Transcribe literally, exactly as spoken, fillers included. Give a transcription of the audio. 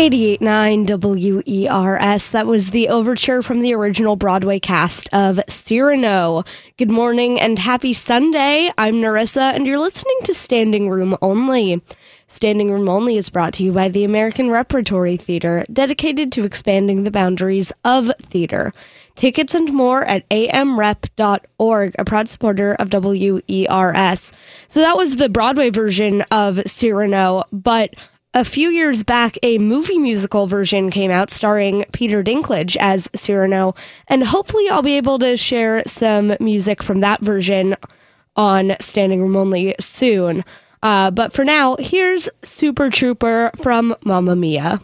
eighty-eight point nine W E R S. That was the overture from the original Broadway cast of Cyrano. Good morning and happy Sunday. I'm Narissa, and you're listening to Standing Room Only. Standing Room Only is brought to you by the American Repertory Theater, dedicated to expanding the boundaries of theater. Tickets and more at a m rep dot org, a proud supporter of W E R S. So that was the Broadway version of Cyrano, but a few years back, a movie musical version came out starring Peter Dinklage as Cyrano, and hopefully I'll be able to share some music from that version on Standing Room Only soon. Uh, but for now, here's Super Trooper from Mamma Mia.